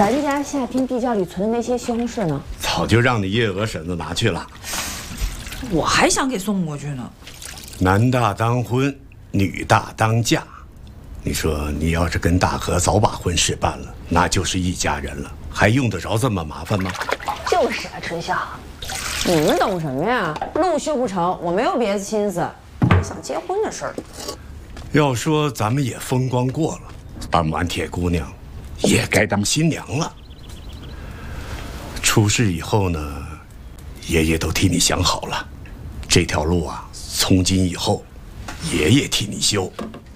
咱家下平地窖里存的那些西红柿呢？ 早就让你叶娥婶子拿去了。 我还想给送过去呢。 男大当婚，女大当嫁。你说你要是跟大河早把婚事办了，那就是一家人了，还用得着这么麻烦吗？ 就是啊，春笑，你们懂什么呀？路修不成，我没有别的心思，想结婚的事儿。 要说咱们也风光过了，当完铁姑娘，也该当新娘了。出事以后呢，爷爷都替你想好了，这条路啊，从今以后，爷爷替你修。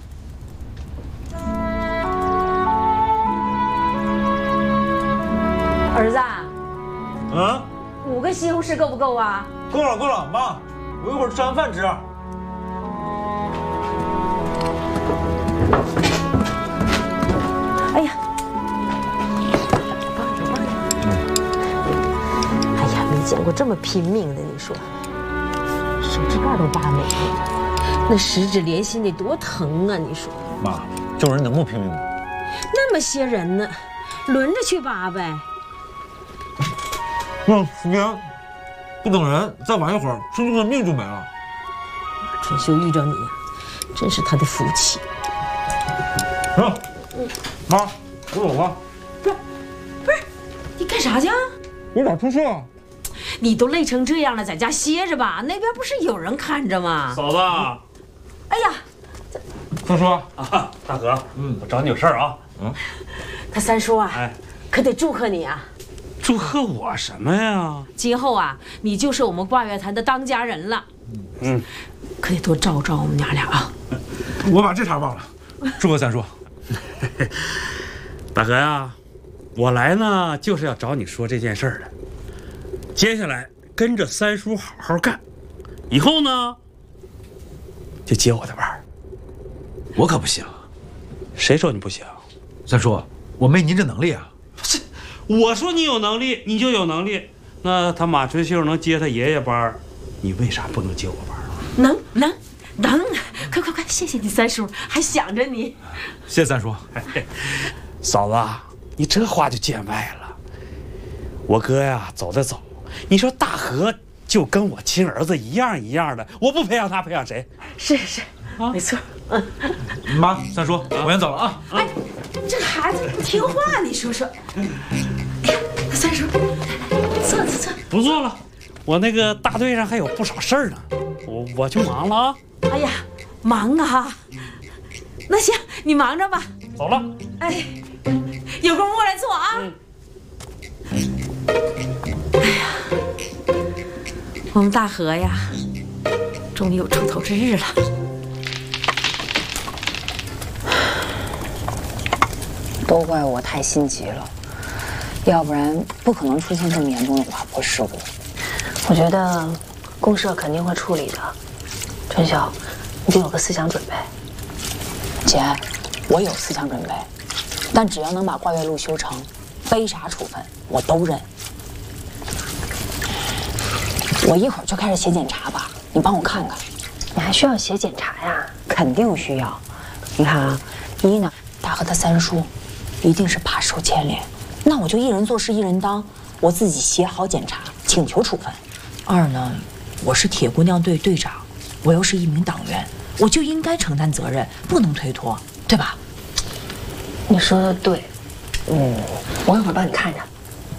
儿子， 嗯 5个西红柿够不够啊？ 够了够了，妈，我一会儿吃完饭吃。 哎呀，帮着。哎呀，没见过这么拼命的，你说，手指盖都扒没了，那十指连心得多疼啊！你说， 妈，这种人能不拼命吗？ 那么些人呢，轮着去扒呗。 那时间不等人，再晚一会儿，春秀的命就没了。 春秀遇着你呀，真是他的福气。 行，妈，我走了。 不是，你干啥去啊？ 我找春秀啊。 你都累成这样了，在家歇着吧。那边不是有人看着吗？ 嫂子， 哎呀， 三叔啊，大哥，我找你有事儿啊。 他三叔啊， 哎， 可得祝贺你啊！ 祝贺我什么呀？ 今后啊，你就是我们挂月坛的当家人了。可得多照照我们娘俩啊！ 我把这茬忘了，祝贺三叔。 大哥呀，我来呢就是要找你说这件事儿的。接下来跟着三叔好好干，以后呢就接我的班儿。 我可不行。 谁说你不行？ 三叔，我没您这能力啊。 我说你有能力，你就有能力。那他马春秀能接他爷爷班儿，你为啥不能接我班儿？ 能！快！谢谢你三叔，还想着你。 谢谢三叔。 嫂子，你这话就见外了。我哥呀走得早，你说大河就跟我亲儿子一样的，我不培养他，培养谁？ 是，没错。 妈，三叔，我先走了啊。 哎，这个孩子不听话，你说说。哎呀，三叔，坐。 不做了，我那个大队上还有不少事儿呢，我就忙了啊。 哎呀，忙啊！那行，你忙着吧。 走了。 哎，有空过来坐啊。哎呀，我们大河呀，终于有出头之日了。都怪我太心急了，要不然不可能出现这么严重的滑坡事故。我觉得公社肯定会处理的。春晓，你得有个思想准备。姐，我有思想准备，但只要能把挂月路修成，背啥处分我都认。我一会儿就开始写检查吧，你帮我看看。你还需要写检查呀？肯定需要。你看啊，一呢，大河他三叔一定是怕受牵连，那我就一人做事一人当，我自己写好检查，请求处分。二呢，我是铁姑娘队队长，我又是一名党员，我就应该承担责任，不能推脱，对吧？你说的对，我一会儿帮你看着。